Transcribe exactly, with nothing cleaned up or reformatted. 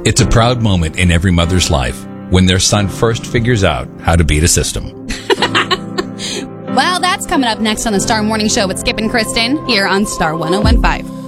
It's a proud moment in every mother's life when their son first figures out how to beat a system. Well, that's coming up next on the Star Morning Show with Skip and Kristen here on Star one oh one five.